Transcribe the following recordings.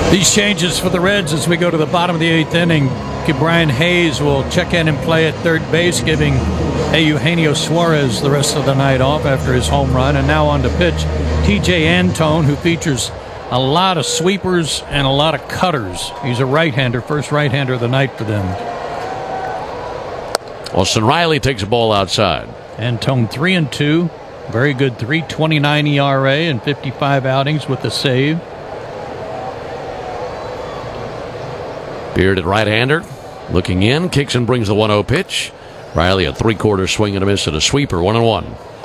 These changes for the Reds as we go to the bottom of the 8th inning. Brian Hayes will check in and play at third base, giving Eugenio Suarez the rest of the night off after his home run. And now on to pitch T.J. Antone, who features a lot of sweepers and a lot of cutters. He's a right-hander, first right-hander of the night for them. Austin Riley takes a ball outside. Antone 3-2. Very good 3.29 ERA and 55 outings with a save. Bearded right-hander. Looking in, kicks and brings the 1-0 pitch. Riley a 3/4 swing and a miss at a sweeper, 1-1.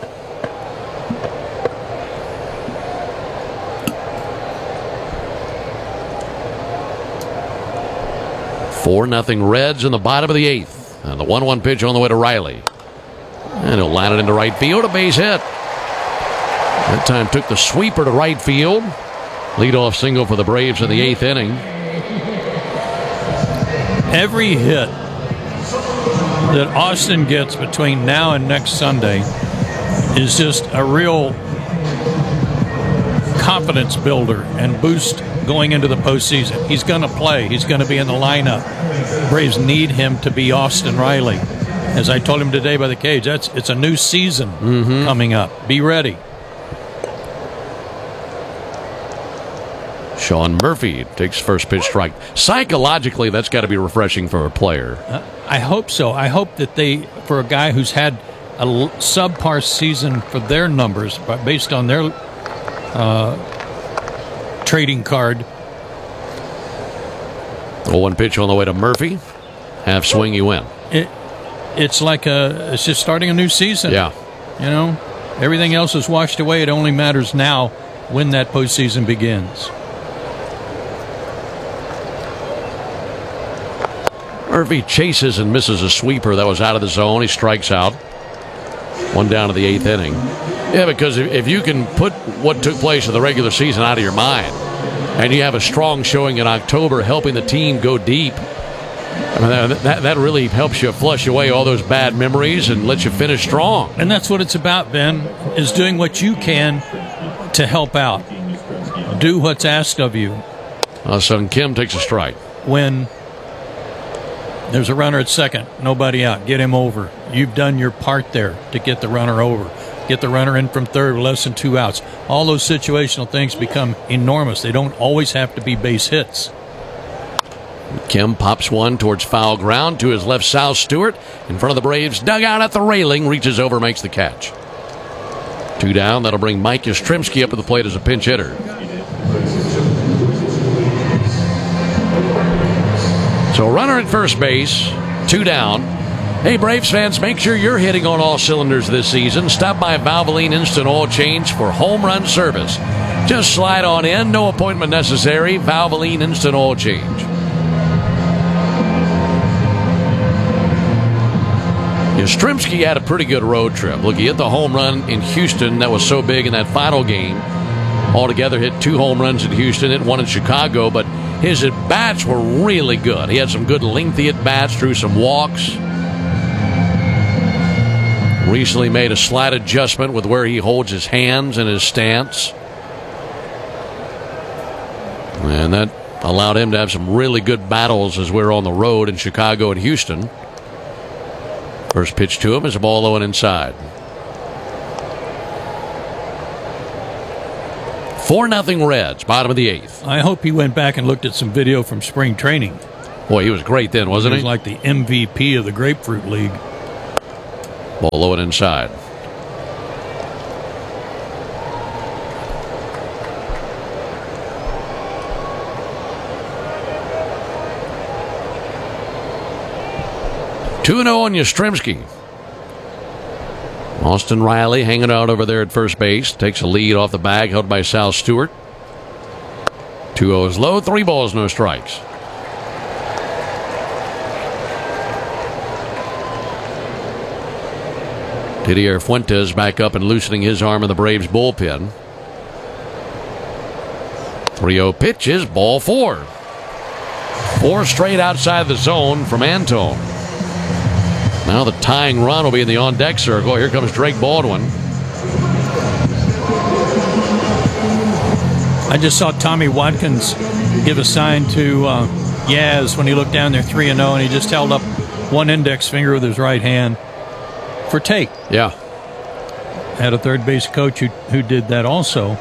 Four nothing Reds in the bottom of the 8th. And the 1-1 pitch on the way to Riley. And he'll line it into right field, a base hit. That time took the sweeper to right field. Leadoff single for the Braves in the 8th inning. Every hit that Austin gets between now and next Sunday is just a real confidence builder and boost going into the postseason. He's going to play. He's going to be in the lineup. Braves need him to be Austin Riley. As I told him today by the cage, it's a new season coming up. Be ready. Sean Murphy takes first pitch strike. Psychologically, that's got to be refreshing for a player. I hope so. I hope that for a guy who's had a subpar season for their numbers, but based on their trading card. 0-1 pitch on the way to Murphy. Half swing, you win. It's just starting a new season. Yeah. You know, everything else is washed away. It only matters now when that postseason begins. Murphy chases and misses a sweeper that was out of the zone. He strikes out. One down to the 8th inning. Yeah, because if you can put what took place in the regular season out of your mind, and you have a strong showing in October helping the team go deep, I mean, that really helps you flush away all those bad memories and lets you finish strong. And that's what it's about, Ben, is doing what you can to help out. Do what's asked of you. Sung Kim takes a strike. When there's a runner at second, nobody out, get him over. You've done your part there to get the runner over. Get the runner in from third with less than 2 outs. All those situational things become enormous. They don't always have to be base hits. Kim pops one towards foul ground to his left. Sal Stewart in front of the Braves dugout at the railing, reaches over, makes the catch. 2 down. That'll bring Mike Yastrzemski up to the plate as a pinch hitter. So runner at first base, 2 down. Hey, Braves fans, make sure you're hitting on all cylinders this season. Stop by Valvoline Instant Oil Change for home run service. Just slide on in, no appointment necessary. Valvoline Instant Oil Change. Yastrzemski had a pretty good road trip. Look, he hit the home run in Houston that was so big in that final game. Altogether hit 2 home runs in Houston, hit 1 in Chicago, but his at-bats were really good. He had some good lengthy at-bats, threw some walks. Recently made a slight adjustment with where he holds his hands and his stance. And that allowed him to have some really good battles as we're on the road in Chicago and Houston. First pitch to him is a ball low and inside. 4-0 Reds, bottom of the 8th. I hope he went back and looked at some video from spring training. Boy, he was great then, wasn't he? He was like the MVP of the Grapefruit League. Ball low and inside. Two 2-0 on Yastrzemski. Austin Riley hanging out over there at first base. Takes a lead off the bag held by Sal Stewart. 2-0 is low. 3 balls, no strikes. Didier Fuentes back up and loosening his arm in the Braves bullpen. 3-0 pitch is ball 4. 4 straight outside the zone from Antone. Now the tying run will be in the on-deck circle. Here comes Drake Baldwin. I just saw Tommy Watkins give a sign to Yaz when he looked down there 3-0, and he just held up one index finger with his right hand for take. Yeah. Had a third base coach who did that also.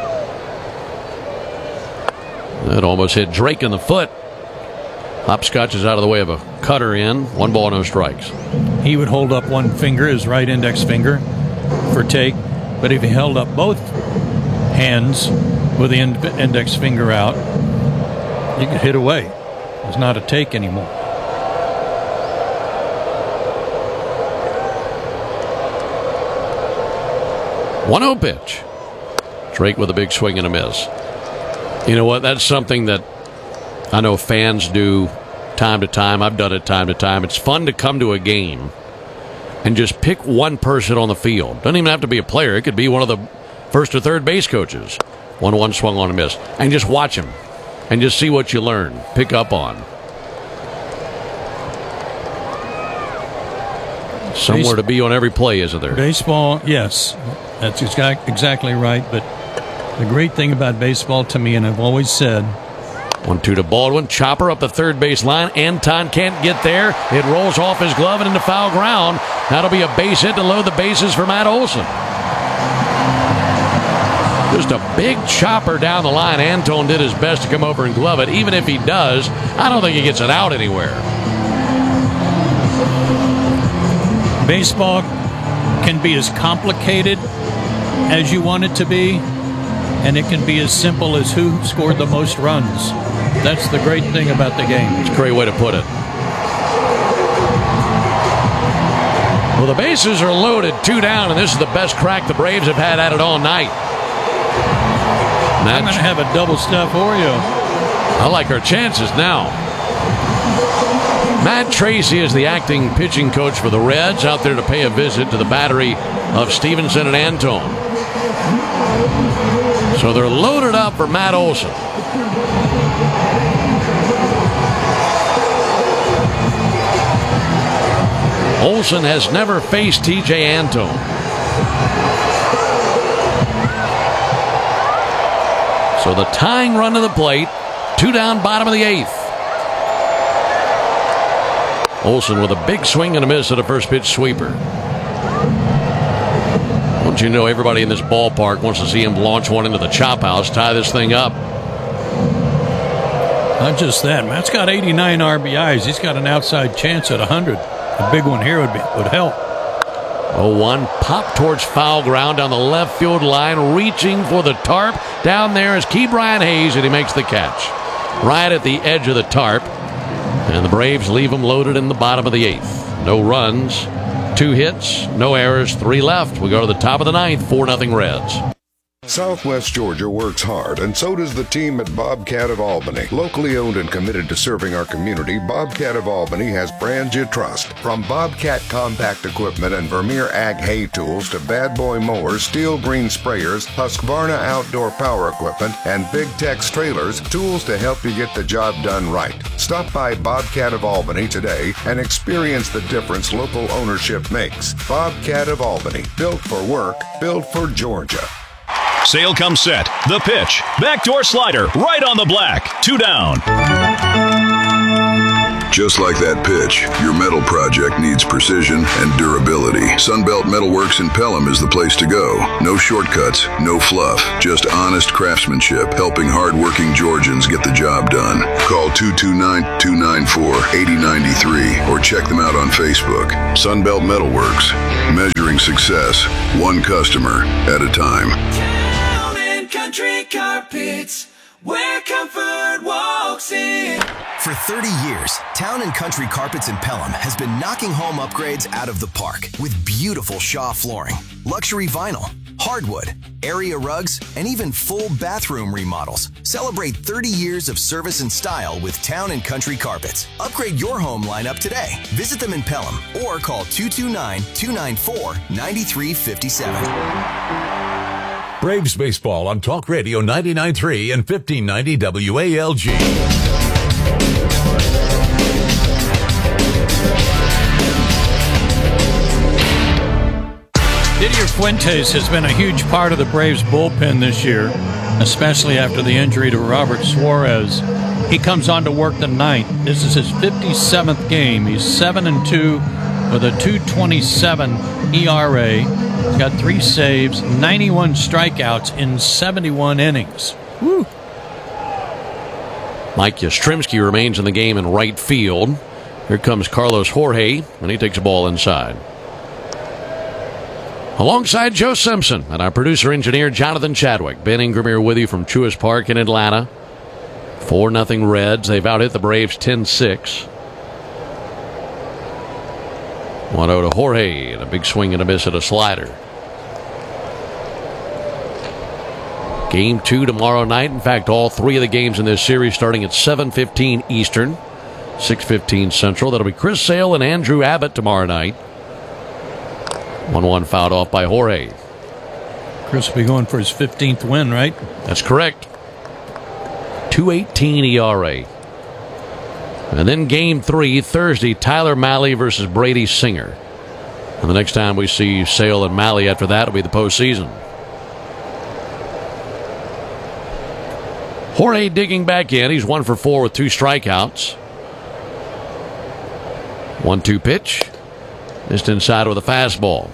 That almost hit Drake in the foot. Hopscotch is out of the way of a cutter in. 1 ball, no strikes. He would hold up one finger, his right index finger, for take. But if he held up both hands with the index finger out, you could hit away. It's not a take anymore. 1-0 pitch. Drake with a big swing and a miss. You know what? That's something that I know fans do time to time. I've done it time to time. It's fun to come to a game and just pick one person on the field. Doesn't even have to be a player. It could be one of the first or third base coaches. 1-1 swung on a miss. And just watch him and just see what you learn, pick up on. Somewhere to be on every play, isn't there? Baseball, yes. That's exactly right. But the great thing about baseball to me, and I've always said, 1-2 to Baldwin. Chopper up the third base line. Anton can't get there. It rolls off his glove and into foul ground. That'll be a base hit to load the bases for Matt Olson. Just a big chopper down the line. Anton did his best to come over and glove it. Even if he does, I don't think he gets it out anywhere. Baseball can be as complicated as you want it to be, and it can be as simple as who scored the most runs. That's the great thing about the game. It's a great way to put it. Well, the bases are loaded, 2 down, and this is the best crack the Braves have had at it all night. I'm going to have a double stuff Oreo. I like our chances now. Matt Tracy is the acting pitching coach for the Reds, out there to pay a visit to the battery of Stevenson and Antone. So they're loaded up for Matt Olson. Olson has never faced T.J. Antone. So the tying run to the plate, 2 down, bottom of the 8th. Olson with a big swing and a miss at a first pitch sweeper. Don't you know, everybody in this ballpark wants to see him launch one into the chop house, tie this thing up. Not just that, Matt's got 89 RBIs. He's got an outside chance at 100. A big one here would help. 0-1, pop towards foul ground down the left field line, reaching for the tarp. Down there is Ke'Bryan Hayes, and he makes the catch. Right at the edge of the tarp. And the Braves leave them loaded in the bottom of the 8th. No runs, 2 hits, no errors, 3 left. We go to the top of the 9th, 4-0 Reds. Southwest Georgia works hard, and so does the team at Bobcat of Albany. Locally owned and committed to serving our community, Bobcat of Albany has brands you trust. From Bobcat compact equipment and Vermeer Ag hay tools to Bad Boy mowers, Steel Green sprayers, Husqvarna outdoor power equipment, and Big Tex trailers, tools to help you get the job done right. Stop by Bobcat of Albany today and experience the difference local ownership makes. Bobcat of Albany, built for work, built for Georgia. Sale comes set. The pitch. Backdoor slider. Right on the black. 2 down. Just like that pitch, your metal project needs precision and durability. Sunbelt Metalworks in Pelham is the place to go. No shortcuts, no fluff, just honest craftsmanship, helping hardworking Georgians get the job done. Call 229-294-8093 or check them out on Facebook. Sunbelt Metalworks, measuring success, one customer at a time. Town and Country Carpets, where comfort walks in. For 30 years, Town & Country Carpets in Pelham has been knocking home upgrades out of the park with beautiful Shaw flooring, luxury vinyl, hardwood, area rugs, and even full bathroom remodels. Celebrate 30 years of service and style with Town & Country Carpets. Upgrade your home lineup today. Visit them in Pelham or call 229-294-9357. Braves baseball on Talk Radio 99.3 and 1590 WALG. Didier Fuentes has been a huge part of the Braves bullpen this year, especially after the injury to Robert Suarez. He comes on to work tonight. This is his 57th game. He's 7-2 with a 2.27 ERA. He's got 3 saves, 91 strikeouts in 71 innings. Woo. Mike Yastrzemski remains in the game in right field. Here comes Carlos Jorge, and he takes a ball inside. Alongside Joe Simpson and our producer-engineer Jonathan Chadwick, Ben Ingram here with you from Truist Park in Atlanta. 4-0 Reds. They've out-hit the Braves 10-6. 1-0 to Jorge, and a big swing and a miss at a slider. Game 2 tomorrow night. In fact, all 3 of the games in this series starting at 7:15 Eastern, 6:15 Central. That'll be Chris Sale and Andrew Abbott tomorrow night. 1-1 fouled off by Jorge. Chris will be going for his 15th win, right? That's correct. 2.18 ERA. And then game 3, Thursday, Tyler Mahle versus Brady Singer. And the next time we see Sale and Mahle after that will be the postseason. Jorge digging back in. He's 1 for 4 with 2 strikeouts. 1-2 pitch. Just inside with a fastball.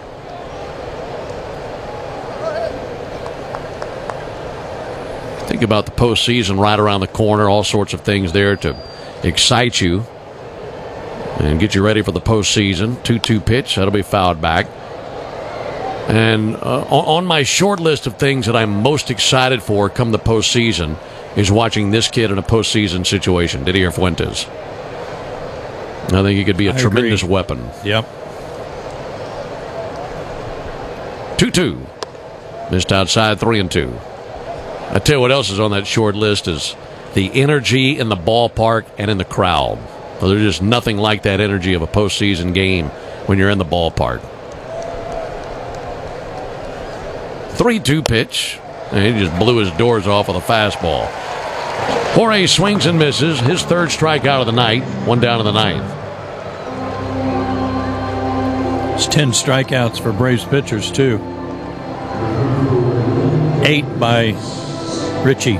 Think about the postseason right around the corner. All sorts of things there to excite you and get you ready for the postseason. 2-2 pitch. That'll be fouled back. And on my short list of things that I'm most excited for come the postseason is watching this kid in a postseason situation, Didier Fuentes. I think he could be a tremendous weapon. Yep. 2-2. Missed outside, 3-2. I tell you what else is on that short list is the energy in the ballpark and in the crowd. Well, there's just nothing like that energy of a postseason game when you're in the ballpark. 3-2 pitch. And he just blew his doors off with a fastball. Jorge swings and misses. His 3rd strikeout of the night. 1 down in the 9th. It's 10 strikeouts for Braves pitchers, too. 8 by Richie.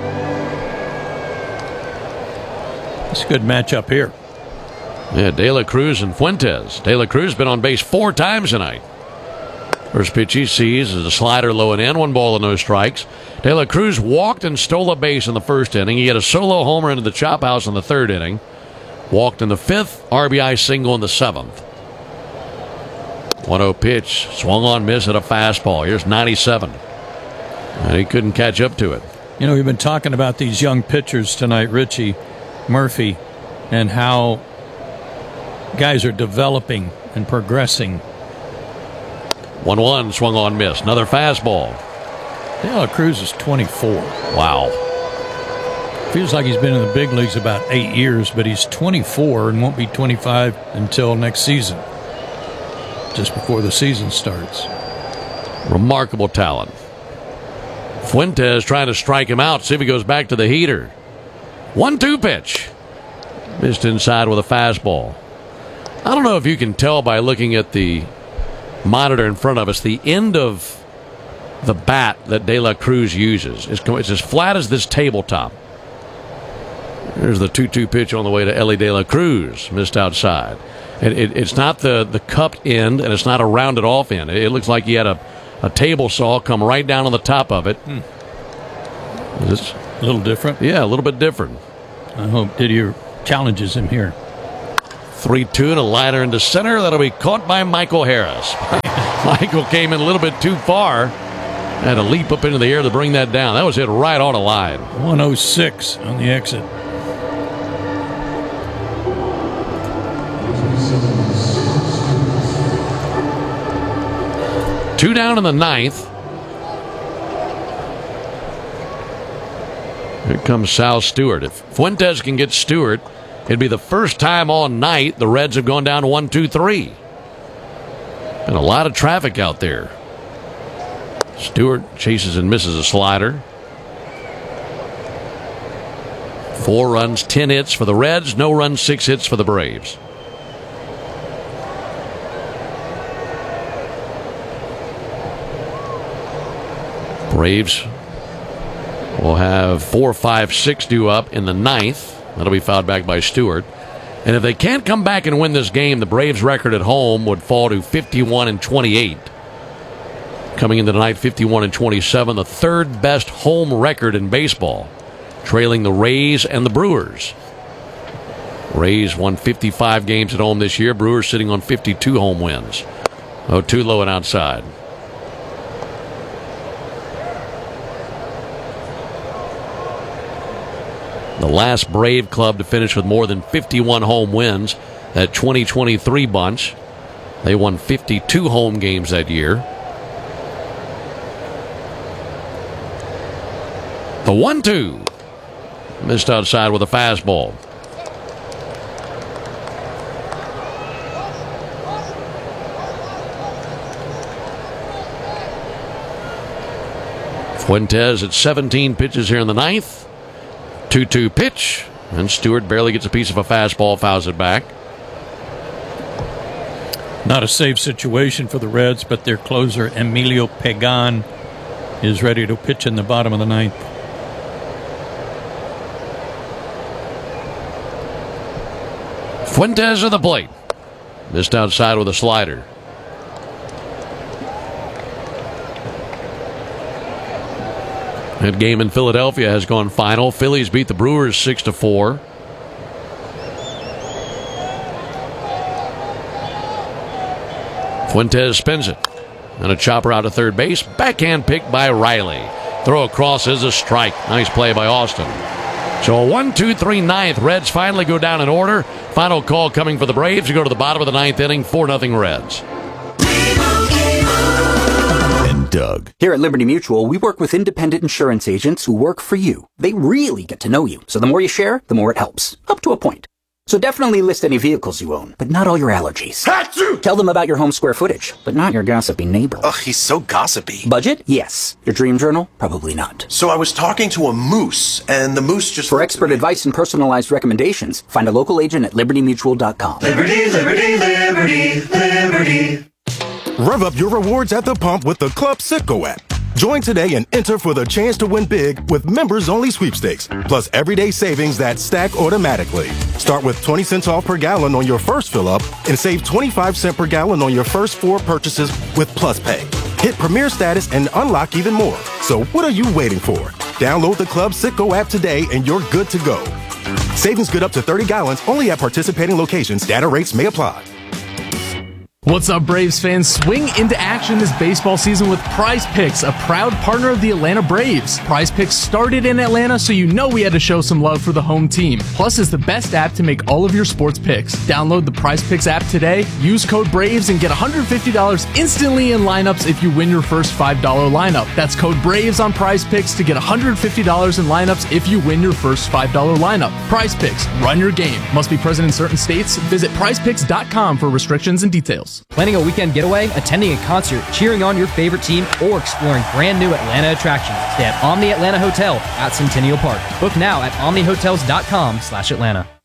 It's a good matchup here. Yeah, De La Cruz and Fuentes. De La Cruz been on base 4 times tonight. First pitch he sees is a slider low and in. 1 ball and no strikes. De La Cruz walked and stole a base in the 1st inning. He had a solo homer into the chop house in the 3rd inning. Walked in the 5th. RBI single in the 7th. 1-0 pitch. Swung on, miss at a fastball. Here's 97. And he couldn't catch up to it. You know, we've been talking about these young pitchers tonight, Richie, Murphy, and how guys are developing and progressing. 1-1, swung on, miss. Another fastball. De La Cruz is 24. Wow. Feels like he's been in the big leagues about 8 years, but he's 24 and won't be 25 until next season, just before the season starts. Remarkable talent. Fuentes trying to strike him out, see if he goes back to the heater. 1-2 pitch. Missed inside with a fastball. I don't know if you can tell by looking at the monitor in front of us, the end of the bat that De La Cruz uses. It's as flat as this tabletop. There's the 2-2 pitch on the way to Ellie De La Cruz. Missed outside. It's not the cupped end, and it's not a rounded off end. It looks like he had a table saw come right down on the top of it. Is this a little different? Yeah, a little bit different. I hope Didier challenges him here. 3-2 and a liner into center. That'll be caught by Michael Harris. Michael came in a little bit too far. Had to leap up into the air to bring that down. That was hit right on a line. 106 on the exit. Two down in the 9th. Here comes Sal Stewart. If Fuentes can get Stewart, it'd be the first time all night the Reds have gone down to 1-2-3. And a lot of traffic out there. Stewart chases and misses a slider. 4 runs, 10 hits for the Reds. No runs, 6 hits for the Braves. Braves will have 4, 5, 6 due up in the 9th. That'll be fouled back by Stewart. And if they can't come back and win this game, the Braves' record at home would fall to 51-28. Coming into tonight, 51-27, the third best home record in baseball, trailing the Rays and the Brewers. Rays won 55 games at home this year. Brewers sitting on 52 home wins. Oh, too low and outside. The last Brave club to finish with more than 51 home wins, that 2023 bunch. They won 52 home games that year. The 1-2. Missed outside with a fastball. Fuentes at 17 pitches here in the 9th. 2-2 pitch, and Stewart barely gets a piece of a fastball, fouls it back. Not a safe situation for the Reds, but their closer, Emilio Pagan, is ready to pitch in the bottom of the 9th. Fuentes at the plate. Missed outside with a slider. That game in Philadelphia has gone final. Phillies beat the Brewers 6-4. Fuentes spins it. And a chopper out to third base. Backhand pick by Riley. Throw across is a strike. Nice play by Austin. So a 1-2-3 9th. Reds finally go down in order. Final call coming for the Braves to go to the bottom of the 9th inning. 4-0 Reds. Doug. Here at Liberty Mutual, we work with independent insurance agents who work for you. They really get to know you. So the more you share, the more it helps. Up to a point. So definitely list any vehicles you own, but not all your allergies. Achoo! Tell them about your home square footage, but not your gossipy neighbor. Ugh, he's so gossipy. Budget? Yes. Your dream journal? Probably not. So I was talking to a moose, and the moose just... For expert advice and personalized recommendations, find a local agent at libertymutual.com. Liberty, liberty, liberty, liberty. Rev up your rewards at the pump with the Club Citgo app. Join today and enter for the chance to win big with members-only sweepstakes, plus everyday savings that stack automatically. Start with 20 cents off per gallon on your first fill-up and save 25 cents per gallon on your first 4 purchases with Plus Pay. Hit Premier status and unlock even more. So what are you waiting for? Download the Club Citgo app today and you're good to go. Savings good up to 30 gallons only at participating locations. Data rates may apply. What's up, Braves fans? Swing into action this baseball season with Prize Picks, a proud partner of the Atlanta Braves. Prize Picks started in Atlanta, so you know we had to show some love for the home team. Plus, it's the best app to make all of your sports picks. Download the Prize Picks app today, use code BRAVES, and get $150 instantly in lineups if you win your first $5 lineup. That's code BRAVES on Prize Picks to get $150 in lineups if you win your first $5 lineup. Prize Picks, run your game. Must be present in certain states. Visit prizepicks.com for restrictions and details. Planning a weekend getaway, attending a concert, cheering on your favorite team, or exploring brand new Atlanta attractions. Stay at Omni Atlanta Hotel at Centennial Park. Book now at omnihotels.com/Atlanta.